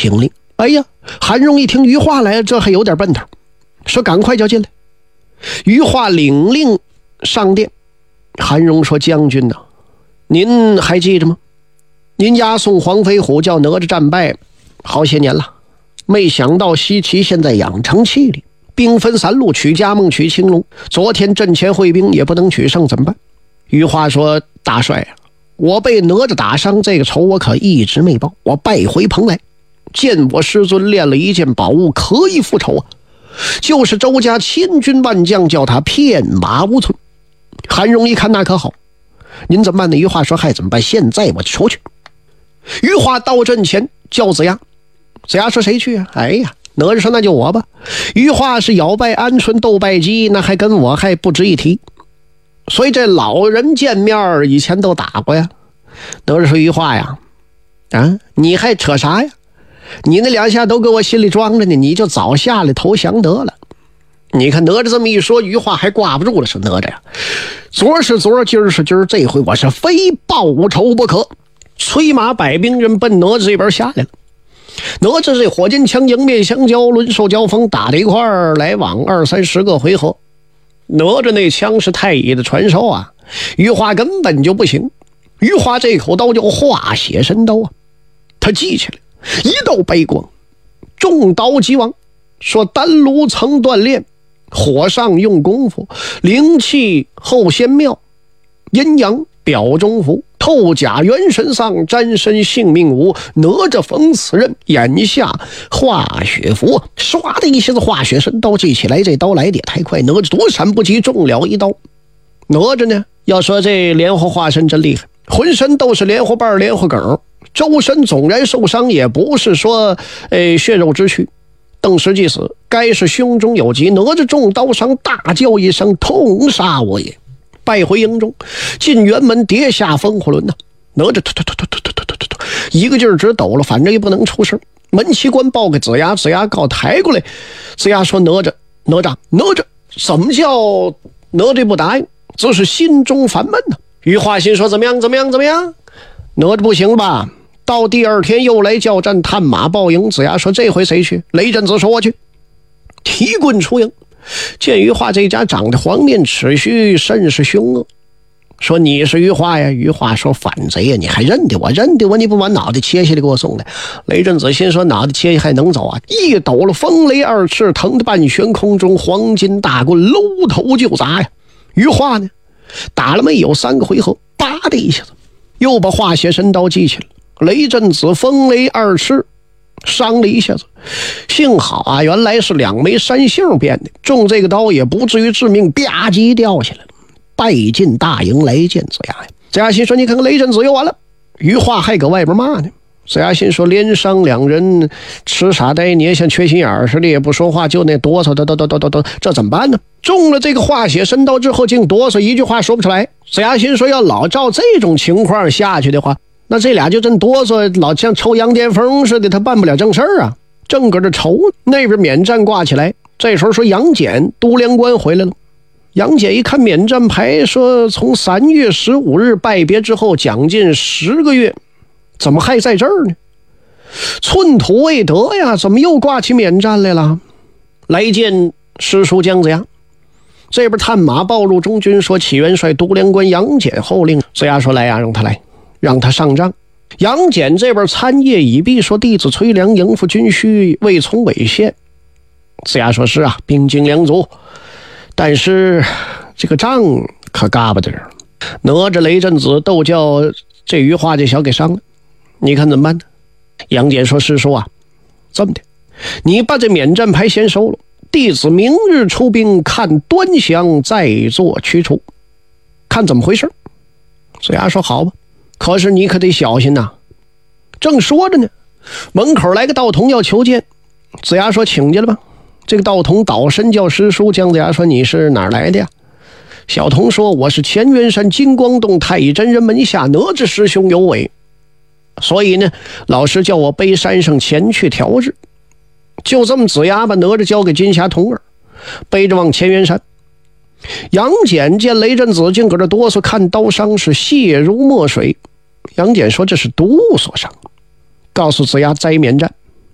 听令。哎呀，韩荣一听余化来了，这还有点奔头，说赶快就进来。余化领令上殿。韩荣说：“将军呐，您还记着吗？您押送黄飞虎叫哪吒战败好些年了，没想到西岐现在养成气力，兵分三路，取嘉梦，取青龙。昨天阵前会兵也不能取胜，怎么办？”余化说：“大帅啊，我被哪吒打伤，这个仇我可一直没报。我败回蓬莱，见我师尊练了一件宝物，可以复仇啊！就是周家千军万将，叫他片马无存。”韩荣一看，那可好，您怎么办呢？余化说：“嗨，怎么办？现在我就出去。”余化到阵前叫子牙，子牙说：“谁去啊？”哎呀，哪吒说：“那就我吧。”余化是咬败鹌鹑，斗败鸡，那还跟我还不值一提。所以这老人见面以前都打过呀。哪吒说：“余化呀，你还扯啥呀？你那两下都给我心里装着呢，你就早下来投降得了。”你看哪吒这么一说，余化还挂不住了，说：“哪吒呀，昨是昨，今儿是今儿，这回我是非报仇不可。”催马摆兵人奔哪吒这边下来了。哪吒这火箭枪迎面相交，轮手交锋，打在一块儿，来往20-30个回合。哪吒那枪是太乙的传授啊，余化根本就不行。余化这口刀叫化血神刀啊，他记起来一道白光，中刀即亡。说丹炉曾锻炼，火上用功夫，灵气后仙妙，阴阳表中服，透甲元神丧，沾身性命无。哪吒逢此刃，眼下化血符。唰的一下子，化血神刀记起来，这刀来的也太快，哪吒躲闪不及，中了一刀。哪吒呢，要说这莲花化身真厉害，浑身都是莲花瓣莲花梗，周身纵然受伤，也不是说血肉之躯，登时即死，该是胸中有疾。哪吒中刀伤，大叫一声：“痛杀我也！”败回营中，进辕门，跌下风火轮呐。哪吒一个劲儿直抖了，反正也不能出声。门旗官报给子牙，子牙告抬过来。子牙说：“哪吒，怎么叫哪吒不答应？这是心中烦闷呢。”余化心说：“怎么样？哪吒不行吧？”到第二天又来叫战，探马报营。子牙说：“这回谁去？”雷震子说：“我去。”提棍出营。见余化这家长得黄面齿须，甚是凶恶，说：“你是余化呀？”余化说：“反贼呀！你还认得我？你不把脑袋切下来给我送来？”雷震子心说：“脑袋切下还能走啊？”一抖了风雷二翅，腾的半悬空中，黄金大棍搂头就砸呀！余化呢，打了没有3个回合，叭的一下子又把化血神刀记起来。雷震子风雷二翅伤了一下子，幸好啊，原来是2枚山杏变的，中这个刀也不至于致命，吧唧掉下来了。败进大营来见子牙呀。子牙心说：“你看看雷震子又完了。”余化还搁外边骂呢。子牙心说：“连伤2人，痴傻呆捏，像缺心眼儿似的，也不说话，就那哆嗦的，这怎么办呢？中了这个化血神刀之后，竟哆嗦，一句话说不出来。子牙心说：“要老照这种情况下去的话，那这俩就真哆嗦，老像抽羊癫疯似的，他办不了正事儿啊。”正搁这愁，那边免战挂起来。这时候说杨戬都梁关回来了。杨戬一看免战牌，说从3月15日拜别之后，将近10个月，怎么还在这儿呢？寸土未得呀，怎么又挂起免战来了？来见师叔姜子牙。这边探马报入中军，说启元帅都梁关杨戬候令。子牙说：“来呀，让他来，让他上帐。”杨戬这边参谒已毕，说：“弟子崔良迎付军需，未从违宪。”子牙说：“是啊，兵精粮足，但是这个仗可嘎巴的人。”哪吒雷震子都叫这余化这小给伤了，你看怎么办呢？杨戬说：“师叔啊，这么的，你把这免战牌先收了，弟子明日出兵，看端详再做驱除，看怎么回事。”子牙说：“好吧，可是你可得小心呐。”正说着呢，门口来个道童要求见。子牙说：“请进来吧。”这个道童倒身叫师叔。姜子牙说：“你是哪儿来的呀？”小童说：“我是乾元山金光洞太乙真人门下哪吒师兄有违，所以呢，老师叫我背山上前去调制。”就这么，子牙把哪吒交给金霞童儿，背着往乾元山。杨戬见雷震子竟搁这哆嗦，看刀伤是血如墨水。杨戬说：“这是毒物所伤。”告诉子牙：“灾免战。”